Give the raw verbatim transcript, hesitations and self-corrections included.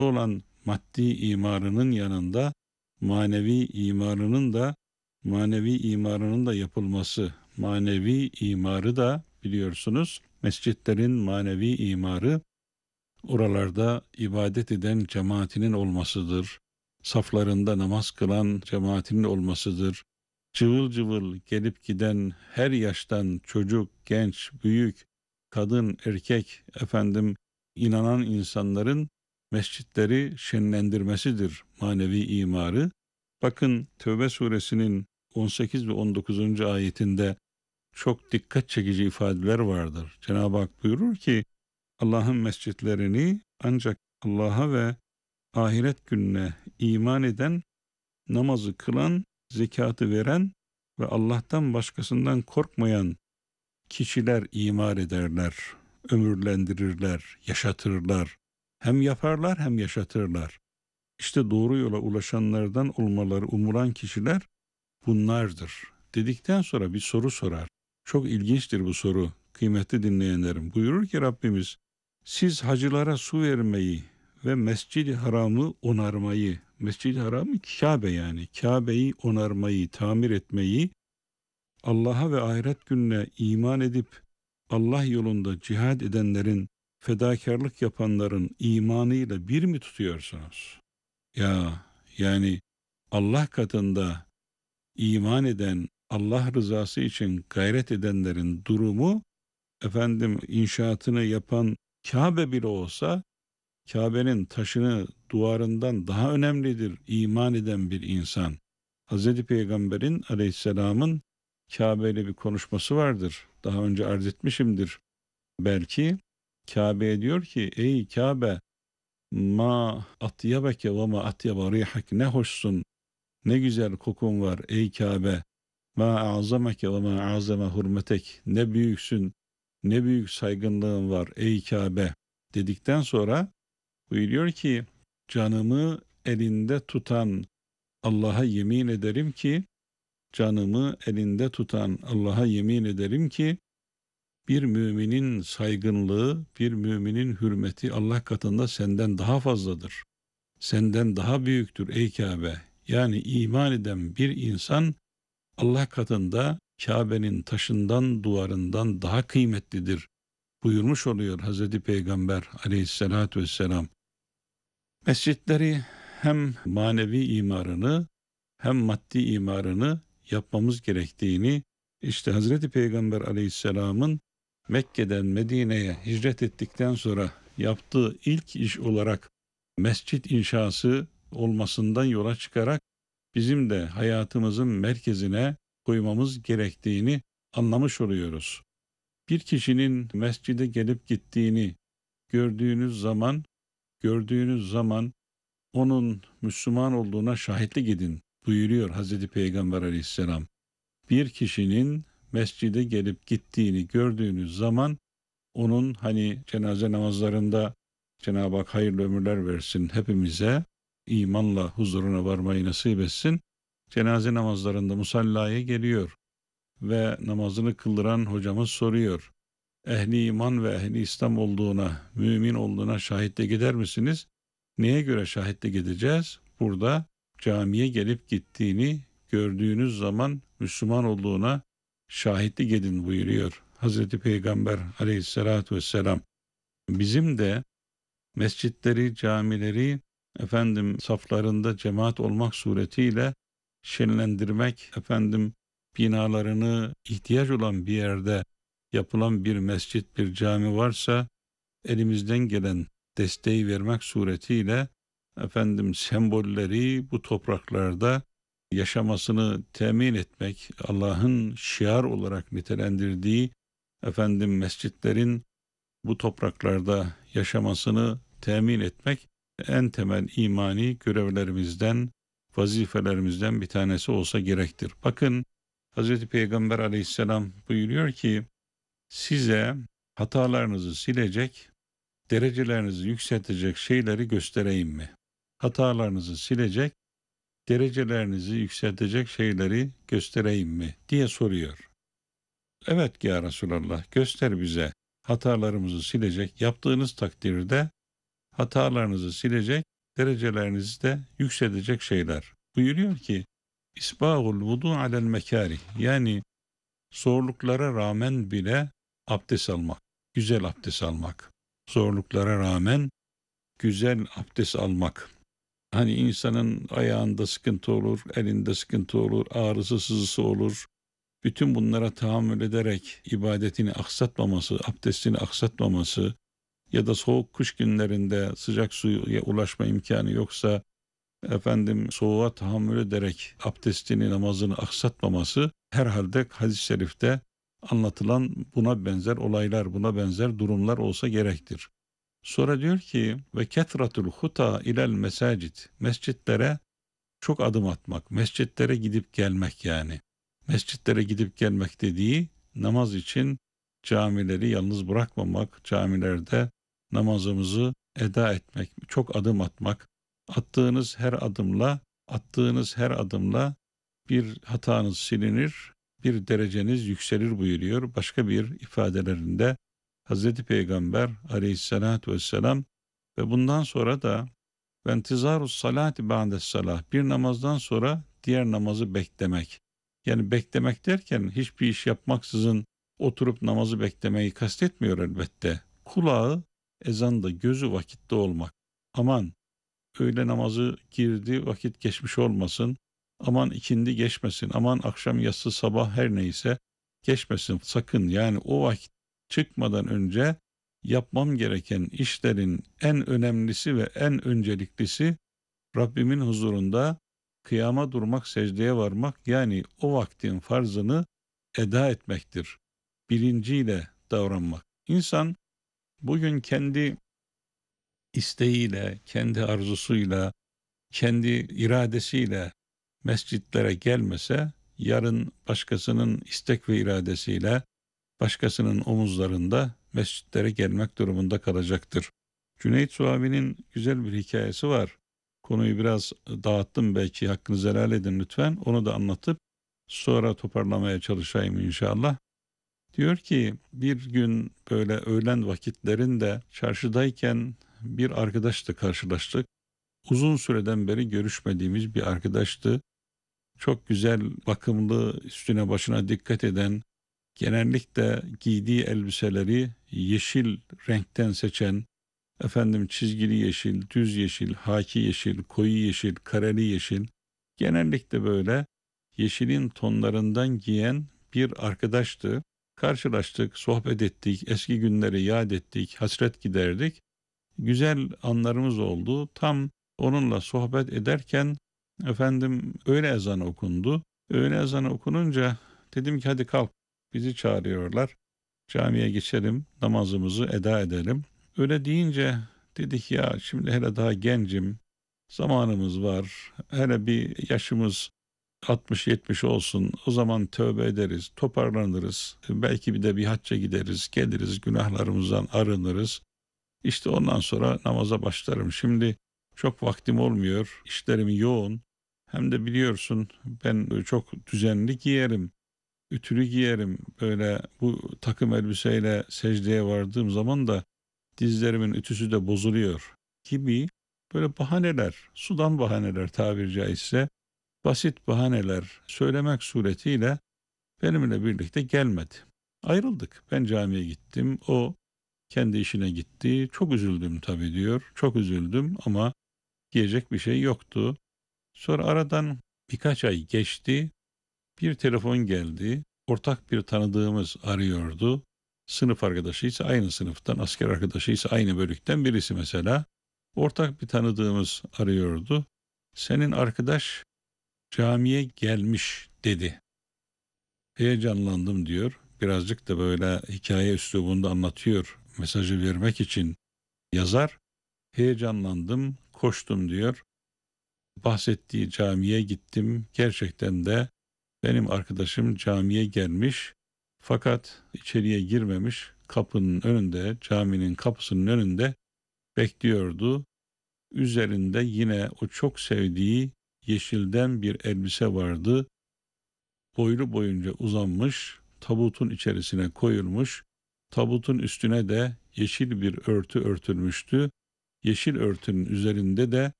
olan maddi imarının yanında manevi imarının da manevi imarının da yapılması. Manevi imarı da biliyorsunuz, mescitlerin manevi imarı oralarda ibadet eden cemaatinin olmasıdır. Saflarında namaz kılan cemaatinin olmasıdır. Cıvıl cıvıl gelip giden her yaştan çocuk, genç, büyük, kadın, erkek, efendim inanan insanların mescitleri şenlendirmesidir manevi imarı. Bakın Tevbe suresinin on sekiz ve on dokuzuncu ayetinde çok dikkat çekici ifadeler vardır. Cenab-ı Hak buyurur ki Allah'ın mescitlerini ancak Allah'a ve ahiret gününe iman eden, namazı kılan, zekatı veren ve Allah'tan başkasından korkmayan kişiler imar ederler, ömürlendirirler, yaşatırlar. Hem yaparlar hem yaşatırlar. İşte doğru yola ulaşanlardan olmaları umulan kişiler bunlardır. Dedikten sonra bir soru sorar. Çok ilginçtir bu soru kıymetli dinleyenlerim. Buyurur ki Rabbimiz, siz hacılara su vermeyi ve Mescid-i Haram'ı onarmayı, Mescid-i Haram'ı Kabe yani Kabe'yi onarmayı, tamir etmeyi, Allah'a ve ahiret gününe iman edip Allah yolunda cihad edenlerin, fedakarlık yapanların imanıyla bir mi tutuyorsunuz? Ya yani Allah katında iman eden, Allah rızası için gayret edenlerin durumu, efendim inşaatını yapan Kabe bile olsa, Kabe'nin taşını duvarından daha önemlidir iman eden bir insan. Hazreti Peygamber'in aleyhisselamın Kabe ile bir konuşması vardır. Daha önce arz etmişimdir. Belki Kabe'ye diyor ki, ey Kabe, ma atyabeke ve ma atyaba rihak, ne hoşsun, ne güzel kokun var ey Kabe. Ma azameke ve ma azame hurmetek, ne büyüksün, ne büyük saygınlığın var ey Kabe dedikten sonra buyuruyor ki, canımı elinde tutan Allah'a yemin ederim ki, canımı elinde tutan Allah'a yemin ederim ki, bir müminin saygınlığı, bir müminin hürmeti Allah katında senden daha fazladır. Senden daha büyüktür ey Kabe. Yani iman eden bir insan Allah katında Kabe'nin taşından, duvarından daha kıymetlidir buyurmuş oluyor Hazreti Peygamber aleyhissalatü vesselam. Mescitleri hem manevi imarını hem maddi imarını yapmamız gerektiğini, işte Hazreti Peygamber aleyhisselamın Mekke'den Medine'ye hicret ettikten sonra yaptığı ilk iş olarak mescit inşası olmasından yola çıkarak bizim de hayatımızın merkezine koymamız gerektiğini anlamış oluyoruz. Bir kişinin mescide gelip gittiğini gördüğünüz zaman, gördüğünüz zaman onun Müslüman olduğuna şahitlik edin buyuruyor Hazreti Peygamber aleyhisselam. Bir kişinin mescide gelip gittiğini gördüğünüz zaman onun, hani cenaze namazlarında Cenab-ı Hak hayırlı ömürler versin hepimize, imanla huzuruna varmayı nasip etsin. Cenaze namazlarında musallaya geliyor ve namazını kıldıran hocamız soruyor. Ehli iman ve ehli İslam olduğuna, mümin olduğuna şahitlik eder misiniz? Neye göre şahitlik edeceğiz? Burada camiye gelip gittiğini gördüğünüz zaman Müslüman olduğuna şahitlik edin buyuruyor Hazreti Peygamber aleyhissalatü vesselam. Bizim de mescitleri, camileri efendim saflarında cemaat olmak suretiyle şenlendirmek, efendim binalarını ihtiyaç olan bir yerde yapılan bir mescit, bir cami varsa elimizden gelen desteği vermek suretiyle efendim sembolleri bu topraklarda yaşamasını temin etmek, Allah'ın şiar olarak nitelendirdiği efendim mescitlerin bu topraklarda yaşamasını temin etmek en temel imani görevlerimizden, vazifelerimizden bir tanesi olsa gerektir. Bakın Hazreti Peygamber aleyhisselam buyuruyor ki, size hatalarınızı silecek, derecelerinizi yükseltecek şeyleri göstereyim mi? Hatalarınızı silecek, derecelerinizi yükseltecek şeyleri göstereyim mi diye soruyor. Evet ya Resulallah, göster bize, hatalarımızı silecek, yaptığınız takdirde hatalarınızı silecek, derecelerinizi de yükseltecek şeyler. Buyuruyor ki, İsbâgul vudu alel mekârih, yani zorluklara rağmen bile abdest almak, güzel abdest almak. Zorluklara rağmen güzel abdest almak. Hani insanın ayağında sıkıntı olur, elinde sıkıntı olur, ağrısı sızısı olur. Bütün bunlara tahammül ederek ibadetini aksatmaması, abdestini aksatmaması ya da soğuk kış günlerinde sıcak suya ulaşma imkanı yoksa efendim soğuğa tahammül ederek abdestini, namazını aksatmaması herhalde hadis-i şerifte anlatılan buna benzer olaylar, buna benzer durumlar olsa gerektir. Sonra diyor ki ve ketratul huta ilel mesacid, mescitlere çok adım atmak, mescitlere gidip gelmek yani. Mescitlere gidip gelmek dediği namaz için camileri yalnız bırakmamak, camilerde namazımızı eda etmek, çok adım atmak. Attığınız her adımla, attığınız her adımla bir hatanız silinir, bir dereceniz yükselir buyuruyor. Başka bir ifadelerinde Hazreti Peygamber aleyhissalatu vesselam ve bundan sonra da ve intizarus salati ba'des salah, bir namazdan sonra diğer namazı beklemek. Yani beklemek derken hiçbir iş yapmaksızın oturup namazı beklemeyi kastetmiyor elbette. Kulağı ezanda, gözü vakitte olmak. Aman öğle namazı girdi, vakit geçmiş olmasın. Aman ikindi geçmesin. Aman akşam yatsı sabah her neyse geçmesin. Sakın, yani o vakit çıkmadan önce yapmam gereken işlerin en önemlisi ve en önceliklisi Rabbimin huzurunda kıyama durmak, secdeye varmak, yani o vaktin farzını eda etmektir. Bilinciyle davranmak. İnsan bugün kendi isteğiyle, kendi arzusuyla, kendi iradesiyle mescitlere gelmese, yarın başkasının istek ve iradesiyle başkasının omuzlarında mescitlere gelmek durumunda kalacaktır. Cüneyt Suavi'nin güzel bir hikayesi var. Konuyu biraz dağıttım, belki hakkınızı helal edin lütfen. Onu da anlatıp sonra toparlamaya çalışayım inşallah. Diyor ki bir gün böyle öğlen vakitlerinde çarşıdayken bir arkadaşla karşılaştık. Uzun süreden beri görüşmediğimiz bir arkadaştı. Çok güzel, bakımlı, üstüne başına dikkat eden, genellikle giydiği elbiseleri yeşil renkten seçen, efendim çizgili yeşil, düz yeşil, haki yeşil, koyu yeşil, kareli yeşil, genellikle böyle yeşilin tonlarından giyen bir arkadaştı. Karşılaştık, sohbet ettik, eski günleri yad ettik, hasret giderdik. Güzel anlarımız oldu. Tam onunla sohbet ederken efendim öğle ezanı okundu. Öğle ezanı okununca dedim ki hadi kalk, bizi çağırıyorlar. Camiye geçelim, namazımızı eda edelim. Öyle deyince dedik ya şimdi hele daha gencim, zamanımız var. Hele bir yaşımız altmış yetmiş olsun, o zaman tövbe ederiz, toparlanırız. Belki bir de bir hacca gideriz, geliriz, günahlarımızdan arınırız. İşte ondan sonra namaza başlarım. Şimdi çok vaktim olmuyor, işlerim yoğun. Hem de biliyorsun ben çok düzenli giyerim, ütülü giyerim. Böyle bu takım elbiseyle secdeye vardığım zaman da dizlerimin ütüsü de bozuluyor gibi böyle bahaneler, sudan bahaneler tabiri caizse, basit bahaneler söylemek suretiyle benimle birlikte gelmedi. Ayrıldık. Ben camiye gittim. O kendi işine gitti. Çok üzüldüm tabii diyor. Çok üzüldüm ama diyecek bir şey yoktu. Sonra aradan birkaç ay geçti. Bir telefon geldi. Ortak bir tanıdığımız arıyordu. Sınıf arkadaşıysa aynı sınıftan, asker arkadaşıysa aynı bölükten birisi mesela. Ortak bir tanıdığımız arıyordu. Senin arkadaş camiye gelmiş dedi. Heyecanlandım diyor. Birazcık da böyle hikaye üslubunda anlatıyor. Mesajı vermek için yazar. Heyecanlandım, koştum diyor. Bahsettiği camiye gittim. Gerçekten de benim arkadaşım camiye gelmiş. Fakat içeriye girmemiş. Kapının önünde, caminin kapısının önünde bekliyordu. Üzerinde yine o çok sevdiği yeşilden bir elbise vardı. Boylu boyunca uzanmış, tabutun içerisine koyulmuş, tabutun üstüne de yeşil bir örtü örtülmüştü. yeşil örtünün üzerinde de